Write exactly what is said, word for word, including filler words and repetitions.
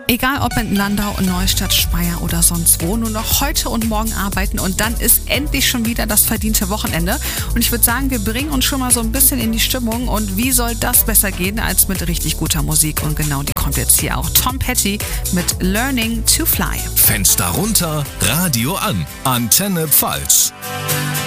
Egal ob in Landau, Neustadt, Speyer oder sonst wo, nur noch heute und morgen arbeiten und dann ist endlich schon wieder das verdiente Wochenende. Und ich würde sagen, wir bringen uns schon mal so ein bisschen in die Stimmung und wie soll das besser gehen als mit richtig guter Musik? Und genau die kommt jetzt hier auch. Tom Petty mit Learning to Fly. Fenster runter, Radio an. Antenne Pfalz.